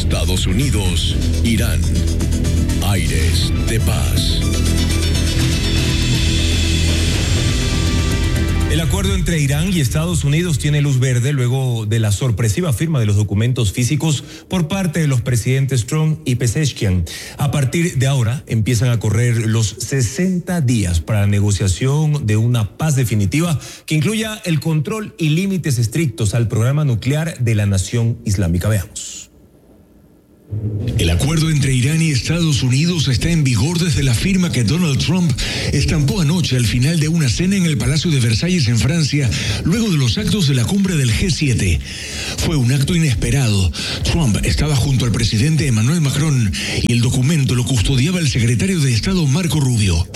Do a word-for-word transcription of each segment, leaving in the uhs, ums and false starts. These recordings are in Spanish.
Estados Unidos, Irán. Aires de paz. El acuerdo entre Irán y Estados Unidos tiene luz verde luego de la sorpresiva firma de los documentos físicos por parte de los presidentes Trump y Pezeshkian. A partir de ahora empiezan a correr los sesenta días para la negociación de una paz definitiva que incluya el control y límites estrictos al programa nuclear de la nación islámica. Veamos. El acuerdo entre Irán y Estados Unidos está en vigor desde la firma que Donald Trump estampó anoche al final de una cena en el Palacio de Versalles en Francia, luego de los actos de la cumbre del G siete. Fue un acto inesperado. Trump estaba junto al presidente Emmanuel Macron y el documento lo custodiaba el secretario de Estado Marco Rubio.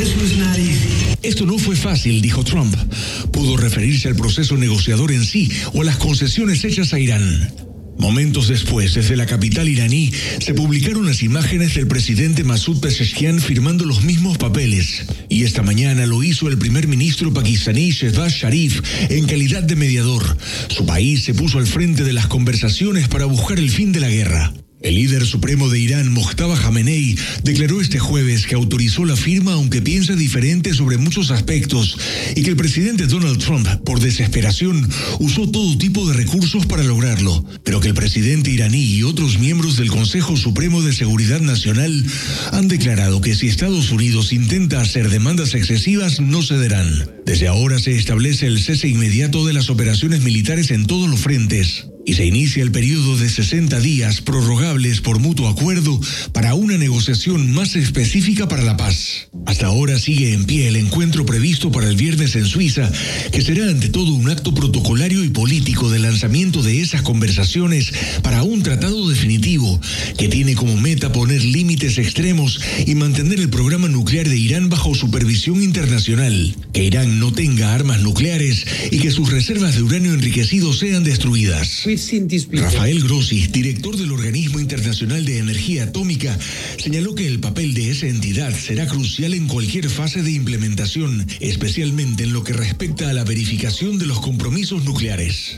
Esto no fue fácil, dijo Trump. Pudo referirse al proceso negociador en sí o a las concesiones hechas a Irán. Momentos después, desde la capital iraní, se publicaron las imágenes del presidente Masoud Pezeshkian firmando los mismos papeles. Y esta mañana lo hizo el primer ministro pakistaní Shehbaz Sharif en calidad de mediador. Su país se puso al frente de las conversaciones para buscar el fin de la guerra. El líder supremo de Irán, Mojtaba Jamenei, declaró este jueves que autorizó la firma aunque piensa diferente sobre muchos aspectos y que el presidente Donald Trump, por desesperación, usó todo tipo de recursos para lograrlo, pero que el presidente iraní y otros miembros del Consejo Supremo de Seguridad Nacional han declarado que si Estados Unidos intenta hacer demandas excesivas, no cederán. Desde ahora se establece el cese inmediato de las operaciones militares en todos los frentes y se inicia el periodo de sesenta días prorrogables por mutuo acuerdo para una negociación más específica para la paz. Hasta ahora sigue en pie el encuentro previsto para el viernes en Suiza, que será ante todo un acto protocolario y político de lanzamiento de esas conversaciones para un tratado definitivo que tiene como meta poner límites extremos y mantener el programa nuclear de Irán bajo supervisión internacional, que Irán no tenga armas nucleares y que sus reservas de uranio enriquecido sean destruidas. Rafael Grossi, director del Organismo Internacional de Energía Atómica, señaló que el papel de esa entidad será crucial en cualquier fase de implementación, especialmente en lo que respecta a la verificación de los compromisos nucleares.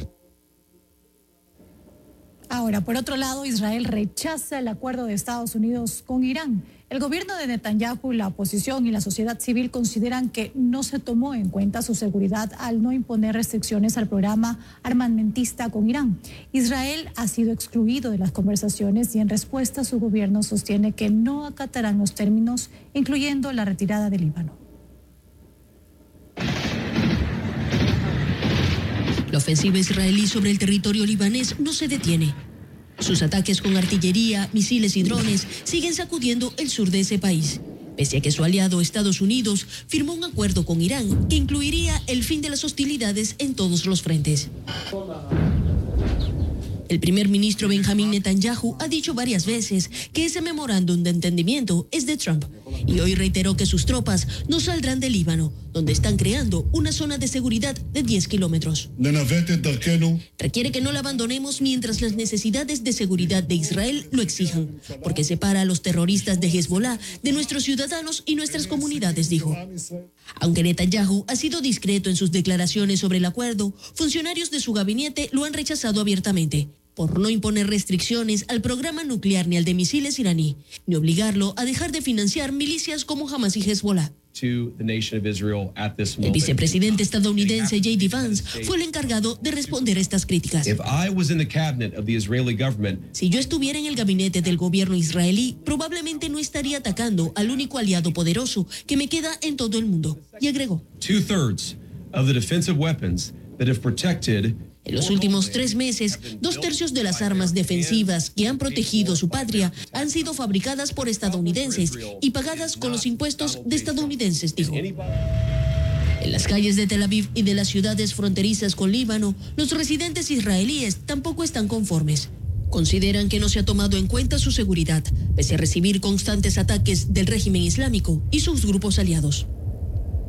Ahora, por otro lado, Israel rechaza el acuerdo de Estados Unidos con Irán. El gobierno de Netanyahu, la oposición y la sociedad civil consideran que no se tomó en cuenta su seguridad al no imponer restricciones al programa armamentista con Irán. Israel ha sido excluido de las conversaciones y en respuesta su gobierno sostiene que no acatarán los términos, incluyendo la retirada del Líbano. La ofensiva israelí sobre el territorio libanés no se detiene. Sus ataques con artillería, misiles y drones siguen sacudiendo el sur de ese país, pese a que su aliado Estados Unidos firmó un acuerdo con Irán que incluiría el fin de las hostilidades en todos los frentes. El primer ministro Benjamín Netanyahu ha dicho varias veces que ese memorándum de entendimiento es de Trump y hoy reiteró que sus tropas no saldrán del Líbano, donde están creando una zona de seguridad de diez kilómetros. Requiere que no la abandonemos mientras las necesidades de seguridad de Israel lo exijan, porque separa a los terroristas de Hezbollah de nuestros ciudadanos y nuestras comunidades, dijo. Aunque Netanyahu ha sido discreto en sus declaraciones sobre el acuerdo, funcionarios de su gabinete lo han rechazado abiertamente, por no imponer restricciones al programa nuclear ni al de misiles iraní, ni obligarlo a dejar de financiar milicias como Hamas y Hezbollah. El vicepresidente estadounidense J D Vance fue el encargado de responder a estas críticas. Si yo estuviera en el gabinete del gobierno israelí, probablemente no estaría atacando al único aliado poderoso que me queda en todo el mundo. Y agregó. En los últimos tres meses, dos tercios de las armas defensivas que han protegido su patria han sido fabricadas por estadounidenses y pagadas con los impuestos de estadounidenses, dijo. En las calles de Tel Aviv y de las ciudades fronterizas con Líbano, los residentes israelíes tampoco están conformes. Consideran que no se ha tomado en cuenta su seguridad, pese a recibir constantes ataques del régimen islámico y sus grupos aliados.